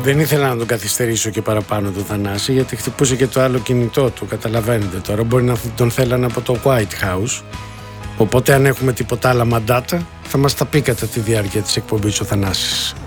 Δεν ήθελα να τον καθυστερήσω και παραπάνω το Θανάση, γιατί χτυπούσε και το άλλο κινητό του, καταλαβαίνετε τώρα. Μπορεί να τον θέλανε από το White House. Οπότε αν έχουμε τίποτα άλλα μαντάτα, θα μας τα πει κατά τη διάρκεια της εκπομπής ο Θανάσης.